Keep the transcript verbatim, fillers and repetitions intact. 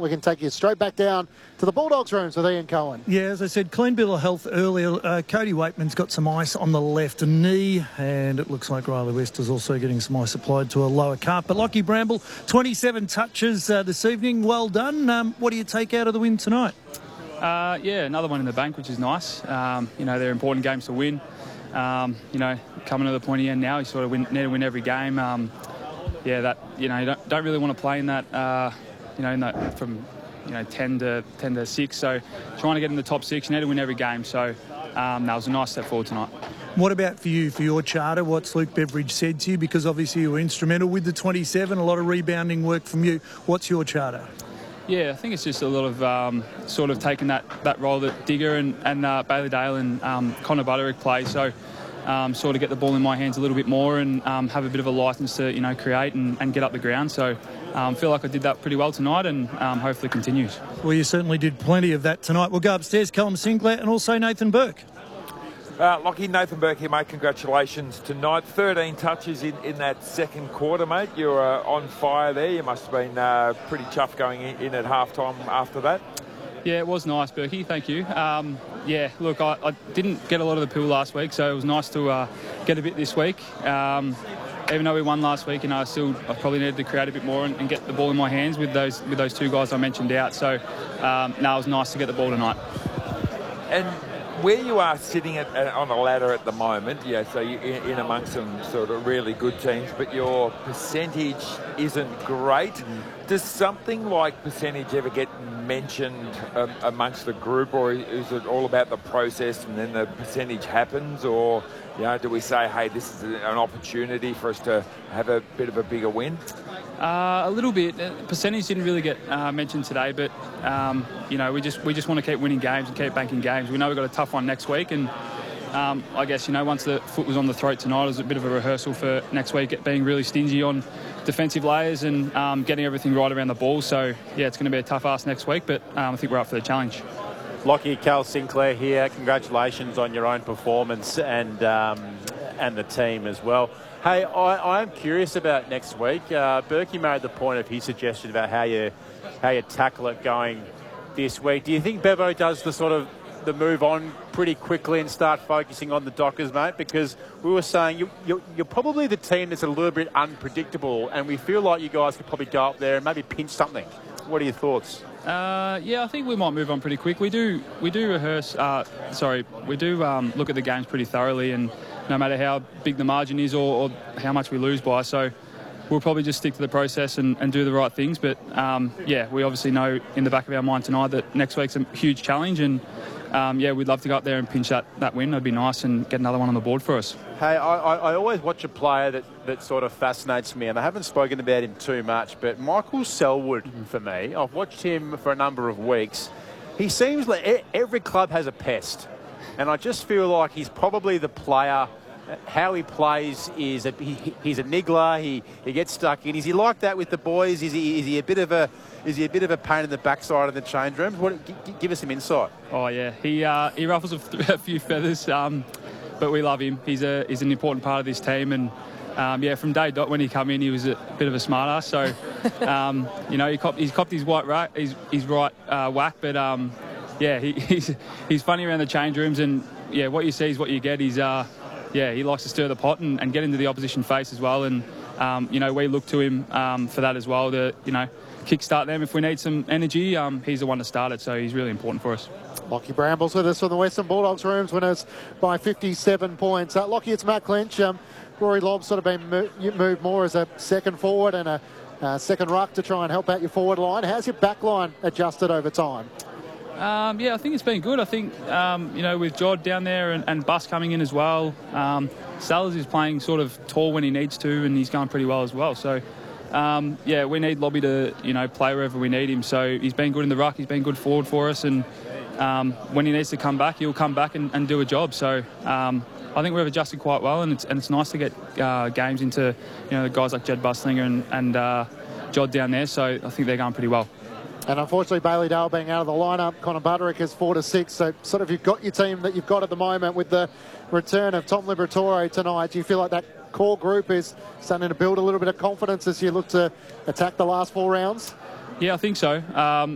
we can take you straight back down to the Bulldogs rooms with Ian Cohen. Yeah, as I said, clean bill of health earlier. Uh, Cody Waitman's got some ice on the left knee, and it looks like Riley West is also getting some ice applied to a lower calf. But Lockie Bramble, twenty-seven touches uh, this evening. Well done. Um, what do you take out of the win tonight? Uh, yeah, another one in the bank, which is nice. Um, you know, they're important games to win. Um, you know, coming to the pointy end now, you sort of win, need to win every game. Um, yeah, that you know, you don't, don't really want to play in that. Uh, you know, in that from you know ten to six. So trying to get in the top six, you need to win every game. So um, that was a nice step forward tonight. What about for you, for your charter? What's Luke Beveridge said to you? Because obviously you were instrumental with the twenty-seven, a lot of rebounding work from you. What's your charter? Yeah, I think it's just a lot of um, sort of taking that, that role that Digger and, and uh, Bailey Dale and um, Connor Butterick play. So um, sort of get the ball in my hands a little bit more and um, have a bit of a licence to, you know, create and, and get up the ground. So I um, feel like I did that pretty well tonight and um, hopefully continues. Well, you certainly did plenty of that tonight. We'll go upstairs, Callum Sinclair and also Nathan Burke. Uh, Lockie, Nathan Burke here, mate. Congratulations tonight. thirteen touches in, in that second quarter, mate. You were uh, on fire there. You must have been uh, pretty chuffed going in, in at half-time after that. Yeah, it was nice, Berkey. Thank you. Um, yeah, look, I, I didn't get a lot of the pool last week, so it was nice to uh, get a bit this week. Um, even though we won last week, you know, I still I probably needed to create a bit more and, and get the ball in my hands with those with those two guys I mentioned out. So um, no, it was nice to get the ball tonight. And where you are sitting at, uh, on a ladder at the moment, yeah, so you're in, in amongst some sort of really good teams, but your percentage isn't great. Mm. Does something like percentage ever get mentioned um, amongst the group, or is it all about the process and then the percentage happens, or you know, do we say, hey, this is an opportunity for us to have a bit of a bigger win? Uh, a little bit. Percentage didn't really get uh, mentioned today, but um, you know, we just we just want to keep winning games and keep banking games. We know we've got a tough one next week, and um, I guess, you know, once the foot was on the throat tonight, it was a bit of a rehearsal for next week, it being really stingy on defensive layers and um, getting everything right around the ball. So yeah, it's going to be a tough ask next week, but um, I think we're up for the challenge. Lockie, Cal Sinclair here. Congratulations on your own performance and um, and the team as well. Hey, I, I'm curious about next week. Uh, Berkey made the point of his suggestion about how you how you tackle it going this week. Do you think Bevo does the sort of the move on pretty quickly and start focusing on the Dockers, mate? Because we were saying you, you're, you're probably the team that's a little bit unpredictable, and we feel like you guys could probably go up there and maybe pinch something. What are your thoughts? Uh, yeah, I think we might move on pretty quick. We do we do rehearse. Uh, sorry, we do um, look at the games pretty thoroughly, and no matter how big the margin is or, or how much we lose by, so we'll probably just stick to the process and, and do the right things. But um, yeah, we obviously know in the back of our mind tonight that next week's a huge challenge, and um, yeah, we'd love to go up there and pinch that, that win. It'd be nice and get another one on the board for us. Hey, I, I, I always watch a player that, that sort of fascinates me, and I haven't spoken about him too much, but Michael Selwood, mm-hmm. for me, I've watched him for a number of weeks. He seems like every club has a pest, and I just feel like he's probably the player. How he plays is a, he, he's a niggler. He he gets stuck in. Is he like that with the boys? Is he is he a bit of a is he a bit of a pain in the backside of the change rooms? What, g- give us some insight. Oh yeah, he uh, he ruffles a, a few feathers, um, but we love him. He's a he's an important part of this team, and um, yeah, from day dot when he come in, he was a bit of a smart ass. So um, you know, he copped, he's copped his white right, his his right uh, whack, but um, yeah, he, he's he's funny around the change rooms, and yeah, what you see is what you get. He's uh. Yeah, he likes to stir the pot and, and get into the opposition face as well. And, um, you know, we look to him um, for that as well to, you know, kickstart them. If we need some energy, um, he's the one to start it. So he's really important for us. Lockie Brambles with us from the Western Bulldogs rooms, winners by fifty-seven points. Uh, Lockie, it's Matt Clinch. Um, Rory Lobb's sort of been mo- moved more as a second forward and a uh, second ruck to try and help out your forward line. How's your back line adjusted over time? Um, yeah, I think it's been good. I think, um, you know, with Jod down there and, and Bus coming in as well, um, Sellers is playing sort of tall when he needs to, and he's going pretty well as well. So, um, yeah, we need Lobby to, you know, play wherever we need him. So he's been good in the ruck. He's been good forward for us. And um, when he needs to come back, he'll come back and, and do a job. So um, I think we've adjusted quite well, and it's, and it's nice to get uh, games into, you know, guys like Jed Buslinger and, and uh, Jod down there. So I think they're going pretty well. And unfortunately, Bailey Dale being out of the lineup, Connor Butterick is four to six. So sort of you've got your team that you've got at the moment with the return of Tom Liberatore tonight. Do you feel like that core group is starting to build a little bit of confidence as you look to attack the last four rounds? Yeah, I think so. Um,